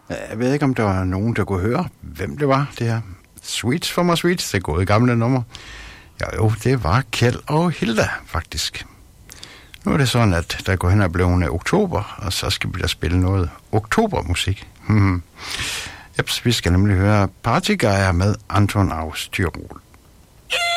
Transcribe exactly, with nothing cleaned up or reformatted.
Jeg ved ikke, om der var nogen, der kunne høre, hvem det var, det her. Sweets for mig sweets, det gode gamle nummer. Jo, jo, det var Kjeld og Hilda, faktisk. Nu er det sådan, at der går hen og blevet oktober, og så skal vi da spille noget oktobermusik. Hmm. Jeps, vi skal nemlig høre Partygeier med Anton aus Tyrol.